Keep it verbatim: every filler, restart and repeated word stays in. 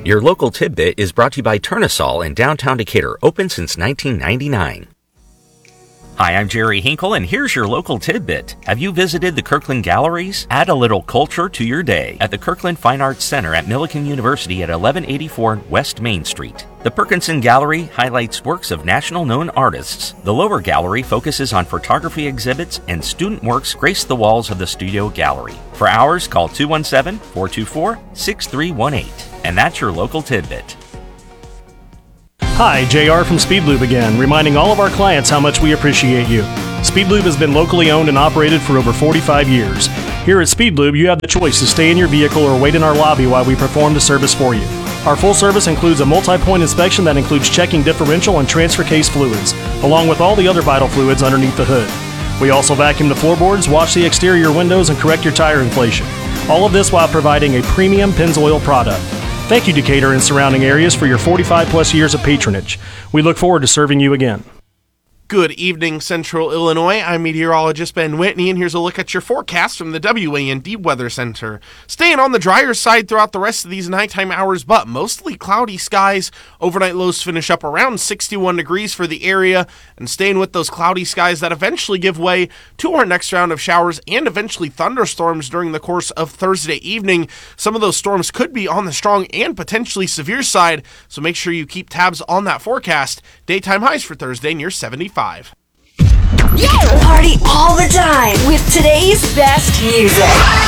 Your local tidbit is brought to you by Turnasol in downtown Decatur, open since nineteen ninety-nine. Hi, I'm Jerry Hinkle, and here's your local tidbit. Have you visited the Kirkland Galleries? Add a little culture to your day at the Kirkland Fine Arts Center at Millikan University at eleven eighty-four West Main Street. The Perkinson Gallery highlights works of national-known artists. The lower gallery focuses on photography exhibits, and student works grace the walls of the studio gallery. For hours, call two one seven, four two four, six three one eight. And that's your local tidbit. Hi, J R from Speedlube again, reminding all of our clients how much we appreciate you. Speedlube has been locally owned and operated for over forty-five years. Here at Speedlube, you have the choice to stay in your vehicle or wait in our lobby while we perform the service for you. Our full service includes a multi-point inspection that includes checking differential and transfer case fluids, along with all the other vital fluids underneath the hood. We also vacuum the floorboards, wash the exterior windows, and correct your tire inflation. All of this while providing a premium Pennzoil product. Thank you, Decatur and surrounding areas, for your forty-five plus years of patronage. We look forward to serving you again. Good evening, Central Illinois. I'm meteorologist Ben Whitney, and here's a look at your forecast from the W A N D Weather Center. Staying on the drier side throughout the rest of these nighttime hours, but mostly cloudy skies. Overnight lows finish up around sixty-one degrees for the area, and staying with those cloudy skies that eventually give way to our next round of showers and eventually thunderstorms during the course of Thursday evening. Some of those storms could be on the strong and potentially severe side, so make sure you keep tabs on that forecast. Daytime highs for Thursday near seventy-five. Party all the time with today's best music.